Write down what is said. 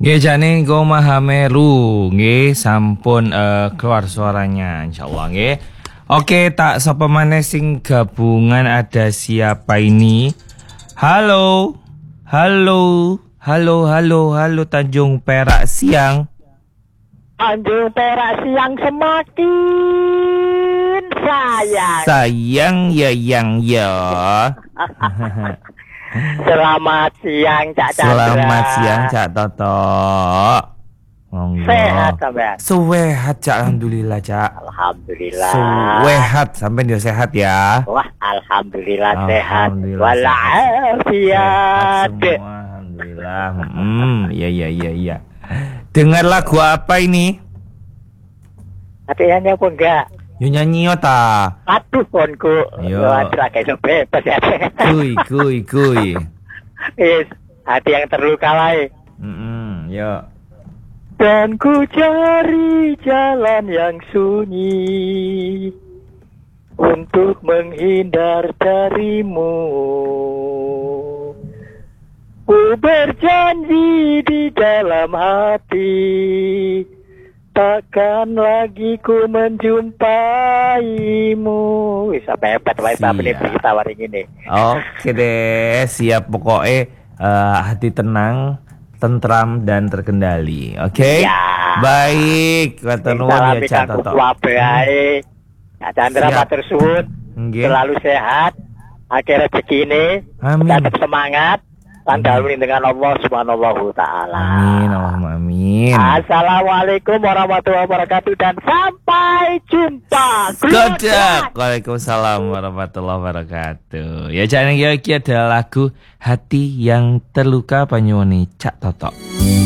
Nggih jane engko Mahameru nggih sampun keluar suaranya insyaallah nggih. Oke, tak sapa maneh sing gabungan ada siapa ini? Halo. Halo. Halo halo halo Tanjung Perak Siang. Tanjung Perak Siang semakin sayang. Sayang ya yang ya. Selamat siang Cak Chandra. Selamat siang Cak Toto. Monggo. Sehat sampean? Sehat Cak, alhamdulillah Cak. Alhamdulillah. Sehat, sampai dia sehat ya. Wah, alhamdulillah sehat. Alhamdulillah Walafiat. semua, alhamdulillah. Iya. Dengar lagu apa ini? Hati-hati apa enggak? Yo nyanyi yo ta. Aduh konku. Yo. Aduh kayak bebas ya. Kuy. Is, hati yang terluka lai. Yo. Dan ku cari jalan yang sunyi untuk menghindar darimu. Ku berjanji di dalam hati takkan lagi ku menjumpaimu. Bisa hebat wae ini berita hari ini. Oke deh, siap pokoknya hati tenang, tentram dan terkendali. Oke? Ya. Baik, kata nuwun ya Cak Toto. Cak Chandra matur suwun. Nggih. Selalu sehat. Akhir rezekine Amin. tetap semangat. Tandaluni dengan Allah Subhanahu Ta'ala. Amin, Allahumma amin. Assalamualaikum warahmatullahi wabarakatuh dan sampai jumpa. Kodak. Waalaikumsalam warahmatullahi wabarakatuh. Ya jangan kira-kira ada lagu Hati yang Terluka Banyuwangi Cak Toto.